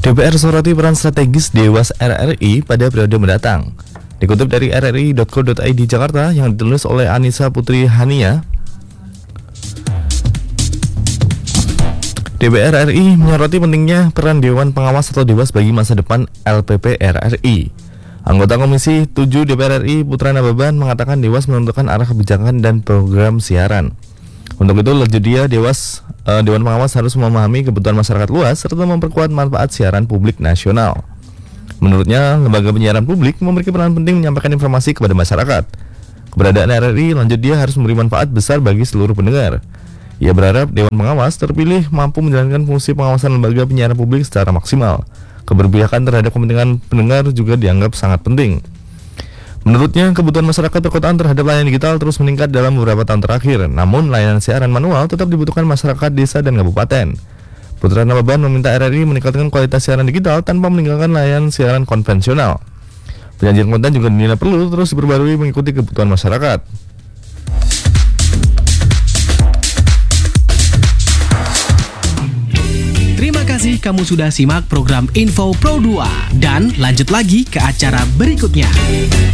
DPR soroti peran strategis Dewas RRI pada periode mendatang. Dikutip dari rri.co.id Jakarta yang ditulis oleh Anissa Putri Hania, DPR RI menyoroti pentingnya peran Dewan Pengawas atau Dewas bagi masa depan LPP RRI. Anggota Komisi 7 DPR RI Putra Nababan mengatakan Dewas menentukan arah kebijakan dan program siaran. Untuk itu, dia Dewan Pengawas harus memahami kebutuhan masyarakat luas serta memperkuat manfaat siaran publik nasional. Menurutnya, lembaga penyiaran publik memiliki peran penting menyampaikan informasi kepada masyarakat. Keberadaan RRI dia harus memberi manfaat besar bagi seluruh pendengar. Ia berharap Dewan Pengawas terpilih mampu menjalankan fungsi pengawasan lembaga penyiaran publik secara maksimal. Keberpihakan terhadap kepentingan pendengar juga dianggap sangat penting. Menurutnya, kebutuhan masyarakat perkotaan terhadap layanan digital terus meningkat dalam beberapa tahun terakhir. Namun, layanan siaran manual tetap dibutuhkan masyarakat desa dan kabupaten. Putra Nababan meminta RRI meningkatkan kualitas siaran digital tanpa meninggalkan layanan siaran konvensional. Penyajian konten juga dinilai perlu terus diperbarui mengikuti kebutuhan masyarakat. Terima kasih kamu sudah simak program Info Pro 2 dan lanjut lagi ke acara berikutnya.